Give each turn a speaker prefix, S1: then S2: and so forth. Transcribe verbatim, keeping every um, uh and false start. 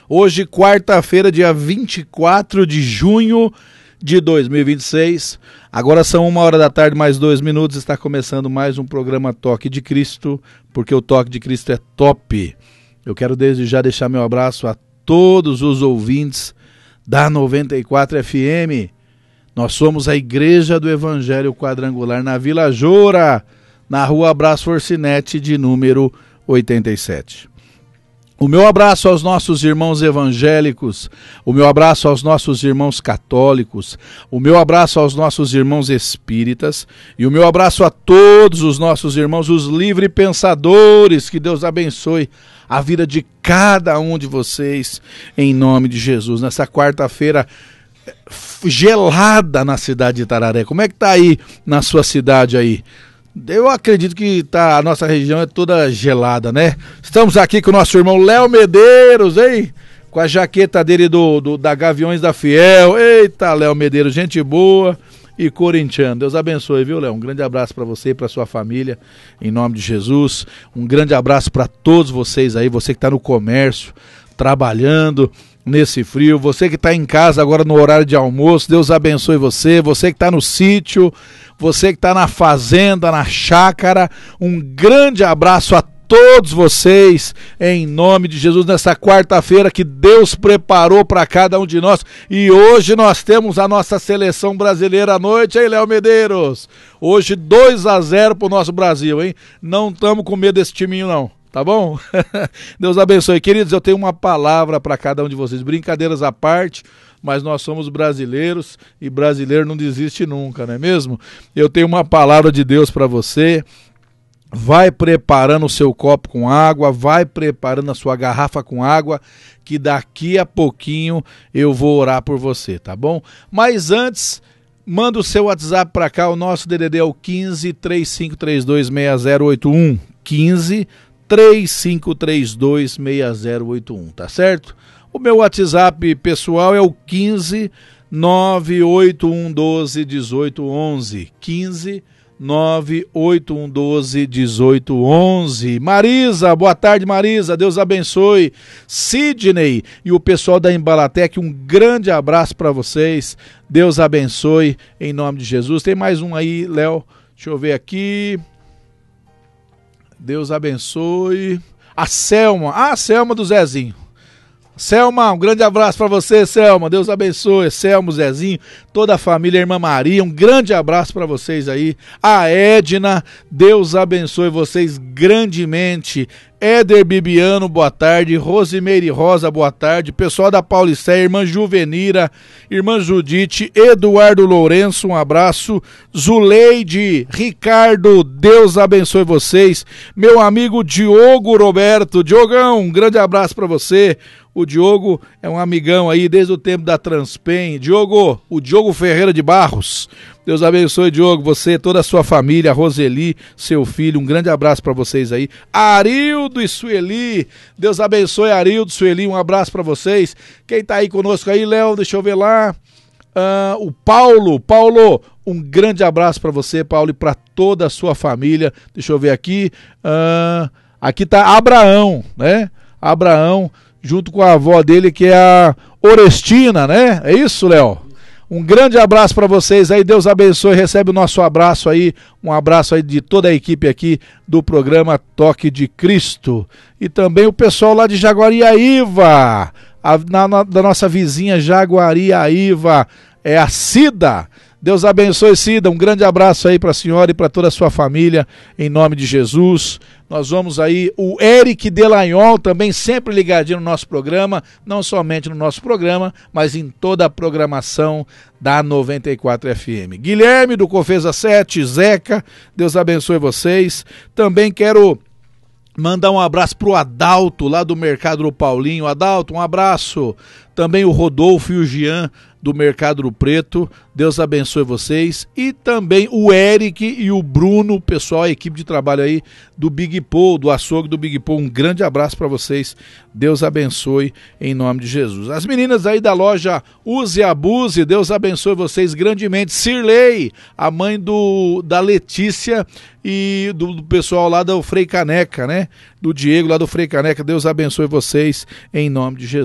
S1: Hoje, quarta-feira, dia vinte e quatro de junho de dois mil e vinte e seis. Agora são uma hora da tarde, mais dois minutos. Está começando mais um programa Toque de Cristo, porque o Toque de Cristo é top. Eu quero desde já deixar meu abraço a todos os ouvintes da noventa e quatro F M. Nós somos a Igreja do Evangelho Quadrangular na Vila Joura, na rua Abraço Forcinete, de número oitenta e sete. O meu abraço aos nossos irmãos evangélicos, o meu abraço aos nossos irmãos católicos, o meu abraço aos nossos irmãos espíritas e o meu abraço a todos os nossos irmãos, os livre pensadores. Que Deus abençoe a vida de cada um de vocês, em nome de Jesus. Nessa quarta-feira gelada na cidade de Itararé. Como é que tá aí na sua cidade aí? Eu acredito que tá, a nossa região é toda gelada, né? Estamos aqui com o nosso irmão Léo Medeiros, hein? Com a jaqueta dele do, do, da Gaviões da Fiel. Eita, Léo Medeiros, gente boa e corintiano. Deus abençoe, viu, Léo? Um grande abraço para você e para sua família, em nome de Jesus. Um grande abraço para todos vocês aí, você que está no comércio, trabalhando nesse frio, você que está em casa agora no horário de almoço, Deus abençoe você, você que está no sítio, você que está na fazenda, na chácara, um grande abraço a todos vocês, em nome de Jesus, nessa quarta-feira que Deus preparou para cada um de nós. E hoje nós temos a nossa seleção brasileira à noite, hein, Léo Medeiros? Hoje dois a zero pro nosso Brasil, hein? Não estamos com medo desse timinho, não. Tá bom? Deus abençoe. Queridos, eu tenho uma palavra para cada um de vocês. Brincadeiras à parte, mas nós somos brasileiros e brasileiro não desiste nunca, não é mesmo? Eu tenho uma palavra de Deus para você. Vai preparando o seu copo com água, vai preparando a sua garrafa com água, que daqui a pouquinho eu vou orar por você, tá bom? Mas antes, manda o seu WhatsApp para cá. O nosso D D D é o quinze, três cinco três dois, seis zero oito um. quinze, três cinco três dois, seis zero oito um, tá certo? O meu WhatsApp pessoal é o quinze, nove oito um doze, dezoito onze. quinze, nove oito um doze, dezoito onze. Marisa, boa tarde, Marisa, Deus abençoe. Sidney e o pessoal da Embalatec, um grande abraço para vocês. Deus abençoe, em nome de Jesus. Tem mais um aí, Léo, deixa eu ver aqui. Deus abençoe. A Selma, ah, a Selma do Zezinho. Selma, um grande abraço para você, Selma. Deus abençoe. Selma, Zezinho, toda a família, a irmã Maria, um grande abraço para vocês aí. A Edna, Deus abençoe vocês grandemente. Éder Bibiano, boa tarde. Rosimeire Rosa, boa tarde. Pessoal da Paulicéia, irmã Juvenira, irmã Judite, Eduardo Lourenço, um abraço. Zuleide, Ricardo, Deus abençoe vocês. Meu amigo Diogo Roberto, Diogão, um grande abraço para você. O Diogo é um amigão aí desde o tempo da Transpen. Diogo, o Diogo Ferreira de Barros. Deus abençoe, Diogo, você, toda a sua família, a Roseli, seu filho, um grande abraço para vocês aí. Arildo e Sueli, Deus abençoe, Arildo, Sueli, um abraço para vocês. Quem tá aí conosco aí, Léo, deixa eu ver lá. Uh, o Paulo, Paulo, um grande abraço para você, Paulo, e para toda a sua família. Deixa eu ver aqui. Uh, aqui tá Abraão, né? Abraão, junto com a avó dele, que é a Orestina, né? É isso, Léo? Um grande abraço para vocês aí, Deus abençoe, recebe o nosso abraço aí, um abraço aí de toda a equipe aqui do programa Toque de Cristo. E também o pessoal lá de Jaguariaíva, a, na, na, da nossa vizinha Jaguariaíva, é a Cida. Deus abençoe, Cida, um grande abraço aí para a senhora e para toda a sua família, em nome de Jesus. Nós vamos aí, o Eric Delanhol também sempre ligadinho no nosso programa, não somente no nosso programa, mas em toda a programação da noventa e quatro F M. Guilherme do Cofesa sete, Zeca, Deus abençoe vocês. Também quero mandar um abraço pro Adalto, lá do Mercado do Paulinho. Adalto, um abraço. Também o Rodolfo e o Jean, do Mercado do Preto, Deus abençoe vocês. E também o Eric e o Bruno, o pessoal, a equipe de trabalho aí do Big Paul, do açougue do Big Paul, um grande abraço para vocês, Deus abençoe em nome de Jesus. As meninas aí da loja Use e Abuse, Deus abençoe vocês grandemente. Cirlei, a mãe do, da Letícia e do, do pessoal lá do Frei Caneca, né? Do Diego lá do Frei Caneca, Deus abençoe vocês em nome de Jesus.